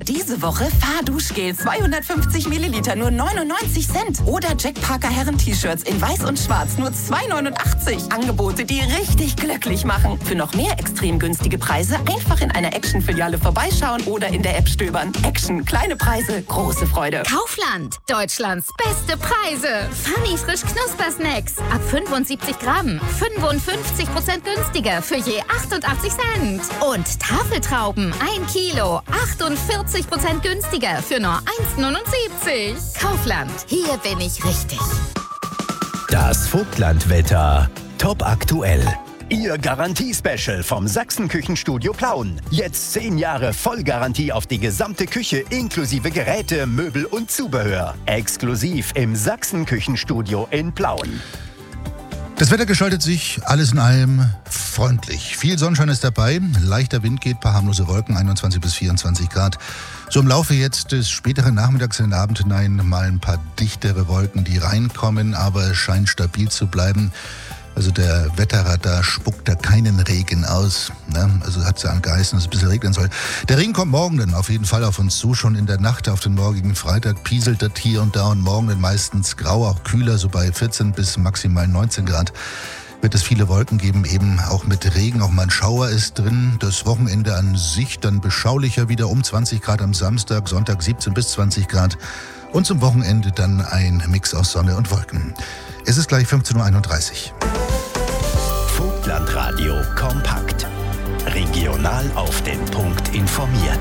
diese Woche Fahrduschgel 250 Milliliter nur 99 Cent. Oder Jack Parker Herren-T-Shirts in weiß und schwarz nur 2,89. Angebote, die richtig glücklich machen. Für noch mehr extrem günstige Preise einfach in einer Action-Filiale vorbeischauen oder in der App stöbern. Action, kleine Preise, große Freude. Kaufland, Deutschlands beste Preise. Funny frisch Knusper-Snacks. Ab 75 Gramm. 55% günstiger für je 88 Cent. Und Tafeltrauben, 1 Kilo. 48% günstiger für nur 1,79. Kaufland, hier bin ich richtig. Das Vogtlandwetter. Top aktuell. Ihr Garantie-Special vom Sachsen-Küchenstudio Plauen. Jetzt 10 Jahre Vollgarantie auf die gesamte Küche inklusive Geräte, Möbel und Zubehör. Exklusiv im Sachsen-Küchenstudio in Plauen. Das Wetter gestaltet sich alles in allem freundlich. Viel Sonnenschein ist dabei, leichter Wind geht, paar harmlose Wolken, 21 bis 24 Grad. So im Laufe jetzt des späteren Nachmittags in den Abend hinein mal ein paar dichtere Wolken, die reinkommen, aber es scheint stabil zu bleiben. Also der Wetterradar spuckt da keinen Regen aus. Ne? Also hat es ja geheißen, dass es ein bisschen regnen soll. Der Regen kommt morgen dann auf jeden Fall auf uns zu. Schon in der Nacht auf den morgigen Freitag pieselt das hier und da und morgen dann meistens grau, auch kühler, so bei 14 bis maximal 19 Grad. Wird es viele Wolken geben, eben auch mit Regen, auch mal ein Schauer ist drin. Das Wochenende an sich dann beschaulicher wieder um 20 Grad am Samstag, Sonntag 17 bis 20 Grad. Und zum Wochenende dann ein Mix aus Sonne und Wolken. Es ist gleich 15.31 Uhr. Vogtlandradio kompakt. Regional auf den Punkt informiert.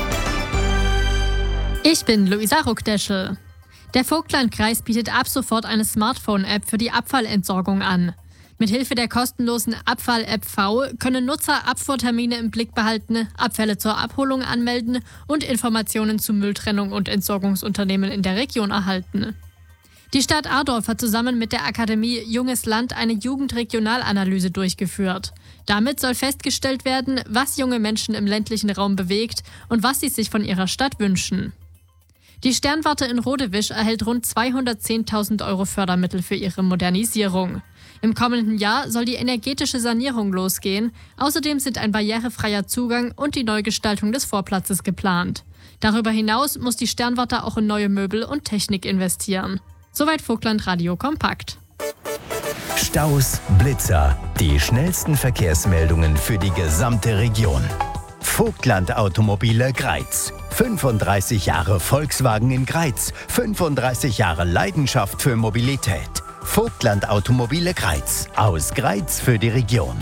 Ich bin Luisa Ruckdeschel. Der Vogtlandkreis bietet ab sofort eine Smartphone-App für die Abfallentsorgung an. Mithilfe der kostenlosen Abfall-App V können Nutzer Abfuhrtermine im Blick behalten, Abfälle zur Abholung anmelden und Informationen zu Mülltrennung und Entsorgungsunternehmen in der Region erhalten. Die Stadt Adorf hat zusammen mit der Akademie Junges Land eine Jugendregionalanalyse durchgeführt. Damit soll festgestellt werden, was junge Menschen im ländlichen Raum bewegt und was sie sich von ihrer Stadt wünschen. Die Sternwarte in Rodewisch erhält rund 210.000 Euro Fördermittel für ihre Modernisierung. Im kommenden Jahr soll die energetische Sanierung losgehen. Außerdem sind ein barrierefreier Zugang und die Neugestaltung des Vorplatzes geplant. Darüber hinaus muss die Sternwarte auch in neue Möbel und Technik investieren. Soweit Vogtlandradio kompakt. Staus, Blitzer, die schnellsten Verkehrsmeldungen für die gesamte Region. Vogtland Automobile Greiz. 35 Jahre Volkswagen in Greiz. 35 Jahre Leidenschaft für Mobilität. Vogtland Automobile Greiz. Aus Greiz für die Region.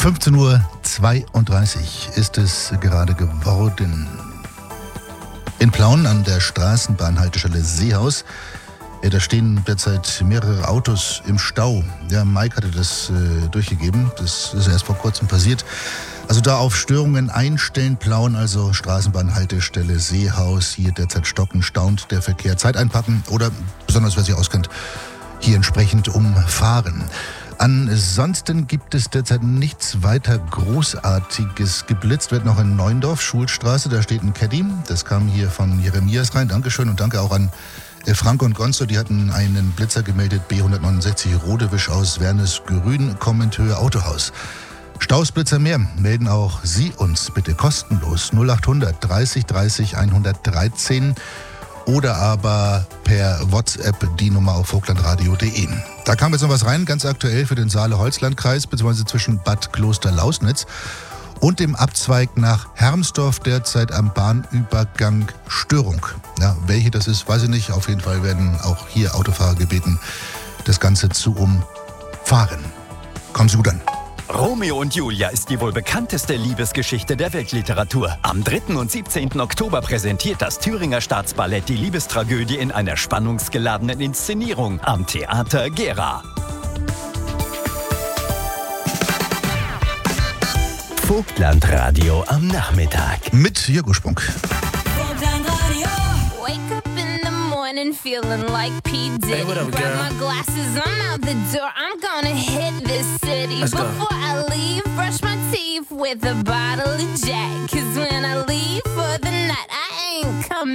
15.32 Uhr ist es gerade geworden. In Plauen an der Straßenbahnhaltestelle Seehaus. Da stehen derzeit mehrere Autos im Stau. Ja, Mike hatte das durchgegeben. Das ist erst vor kurzem passiert. Also da auf Störungen einstellen, Plauen, also Straßenbahnhaltestelle Seehaus. Hier derzeit stockend, staunt der Verkehr. Zeit einpacken oder, besonders wer sich auskennt, hier entsprechend umfahren. Ansonsten gibt es derzeit nichts weiter Großartiges. Geblitzt wird noch in Neuendorf, Schulstraße. Da steht ein Caddy. Das kam hier von Jeremias rein. Dankeschön und danke auch an Frank und Gonzo, die hatten einen Blitzer gemeldet, B169 Rodewisch aus Wernesgrün, Kommenthöhe Autohaus. Stausblitzer mehr, melden auch Sie uns bitte kostenlos 0800 30 30 113 oder aber per WhatsApp die Nummer auf vogtlandradio.de. Da kam jetzt noch was rein, ganz aktuell für den Saale-Holzland-Kreis, beziehungsweise zwischen Bad Kloster-Lausnitz und dem Abzweig nach Hermsdorf derzeit am Bahnübergang Störung. Ja, welche das ist, weiß ich nicht. Auf jeden Fall werden auch hier Autofahrer gebeten, das Ganze zu umfahren. Kommen Sie gut an. Romeo und Julia ist die wohl bekannteste Liebesgeschichte der Weltliteratur. Am 3. und 17. Oktober präsentiert das Thüringer Staatsballett die Liebestragödie in einer spannungsgeladenen Inszenierung am Theater Gera. Vogtlandradio am Nachmittag. Mit Jürgen Spunk. Vogtlandradio. Wake up in the morning feeling like P. Diddy. Hey, what up, Grab girl? my glasses, I'm out the door. I'm gonna hit this city. Let's go. Before I leave, brush my teeth with a bottle of Jack. 'Cause when I leave for the night, I ain't coming